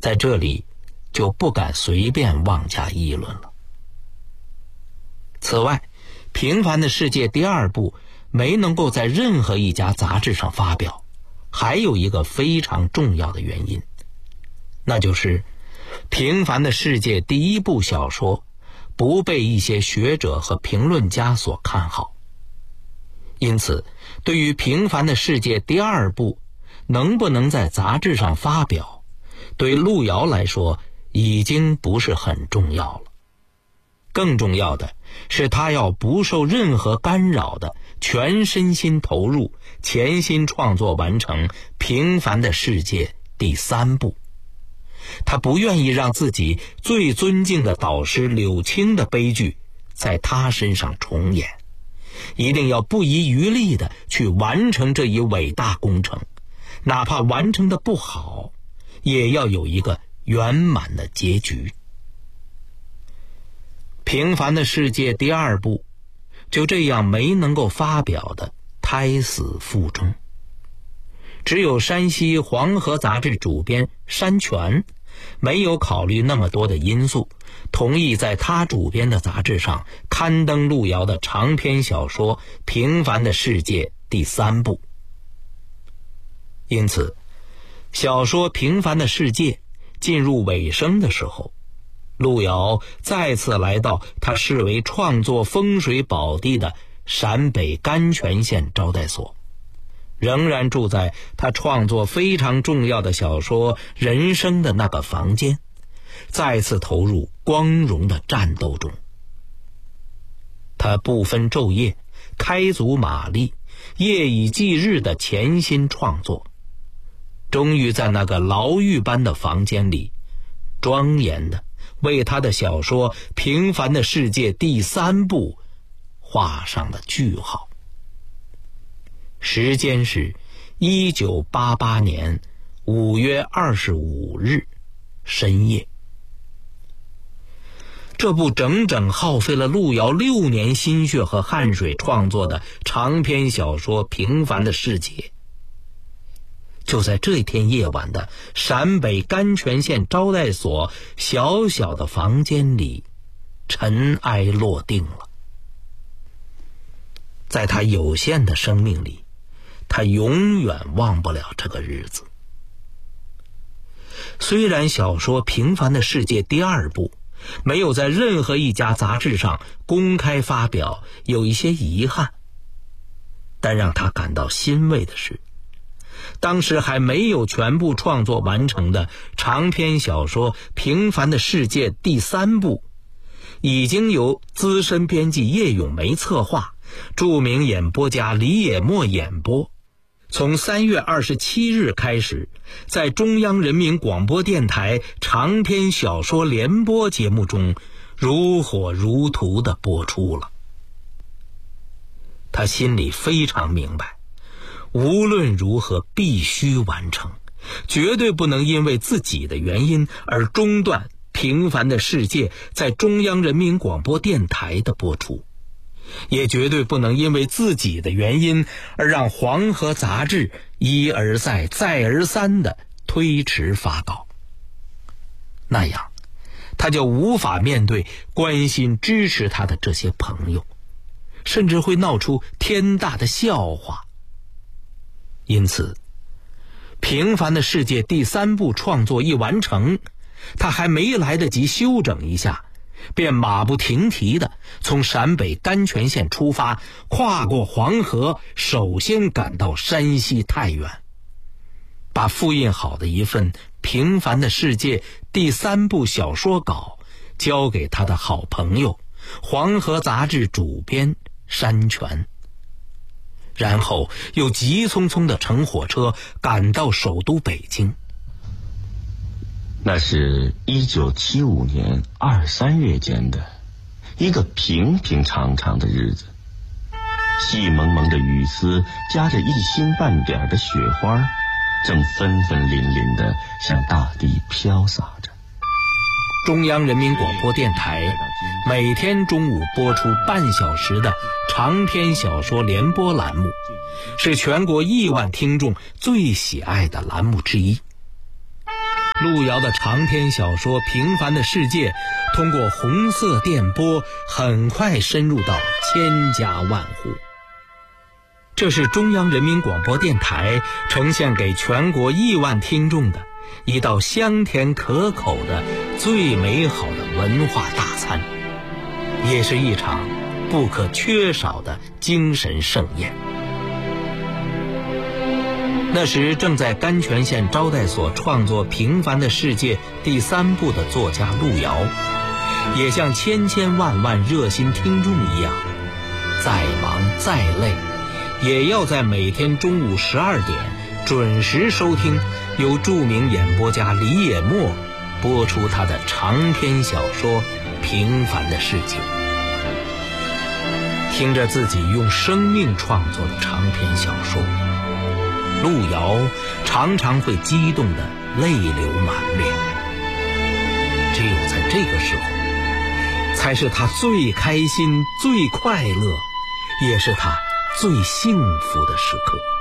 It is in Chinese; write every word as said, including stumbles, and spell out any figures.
在这里就不敢随便妄加议论了。此外，《平凡的世界》第二部没能够在任何一家杂志上发表，还有一个非常重要的原因，那就是《平凡的世界》第一部小说不被一些学者和评论家所看好。因此，对于《平凡的世界》第二部能不能在杂志上发表，对路遥来说已经不是很重要了。更重要的是，他要不受任何干扰的全身心投入，潜心创作完成《平凡的世界》第三部。他不愿意让自己最尊敬的导师柳青的悲剧在他身上重演，一定要不遗余力地去完成这一伟大工程，哪怕完成的不好，也要有一个圆满的结局。平凡的世界第二部就这样没能够发表的胎死腹中。只有山西黄河杂志主编山泉没有考虑那么多的因素，同意在他主编的杂志上刊登路遥的长篇小说《平凡的世界》第三部。因此，小说《平凡的世界》进入尾声的时候，路遥再次来到他视为创作风水宝地的陕北甘泉县招待所，仍然住在他创作非常重要的小说《人生》的那个房间，再次投入光荣的战斗中。他不分昼夜，开足马力，夜以继日的潜心创作，终于在那个牢狱般的房间里，庄严的为他的小说《平凡的世界》第三部画上了句号。时间是一九八八年五月二十五日深夜。这部整整耗费了路遥六年心血和汗水创作的长篇小说《平凡的世界》，就在这天夜晚的陕北甘泉县招待所小小的房间里尘埃落定了。在他有限的生命里，他永远忘不了这个日子。虽然小说《平凡的世界》第二部没有在任何一家杂志上公开发表，有一些遗憾，但让他感到欣慰的是，当时还没有全部创作完成的长篇小说《平凡的世界》第三部，已经由资深编辑叶咏梅策划，著名演播家李野墨演播，从三月二十七日开始，在中央人民广播电台长篇小说联播节目中如火如荼地播出了。他心里非常明白，无论如何必须完成，绝对不能因为自己的原因而中断《平凡的世界》在中央人民广播电台的播出，也绝对不能因为自己的原因而让黄河杂志一而再再而三地推迟发稿。那样他就无法面对关心支持他的这些朋友，甚至会闹出天大的笑话。因此，《平凡的世界》第三部创作一完成，他还没来得及休整一下，便马不停蹄地从陕北甘泉县出发，跨过黄河，首先赶到山西太原，把复印好的一份《平凡的世界》第三部小说稿交给他的好朋友黄河杂志主编山泉，然后又急匆匆地乘火车赶到首都北京。 那是一九七五年二三月间的一个平平常常的日子，细蒙蒙的雨丝夹着一星半点的雪花，正纷纷淋淋地向大地飘洒着。 中央人民广播电台每天中午播出半小时的长篇小说联播栏目，是全国亿万听众最喜爱的栏目之一。 路遥的长篇小说《平凡的世界》通过红色电波很快深入到千家万户。这是中央人民广播电台呈现给全国亿万听众的一道香甜可口的最美好的文化大餐，也是一场不可缺少的精神盛宴。那时正在甘泉县招待所创作《平凡的世界》第三部的作家路遥，也像千千万万热心听众一样，再忙再累，也要在每天中午十二点准时收听由著名演播家李野墨播出他的长篇小说《平凡的世界》。听着自己用生命创作的长篇小说，路遥常常会激动得泪流满面。只有在这个时候，才是他最开心、最快乐，也是他最幸福的时刻。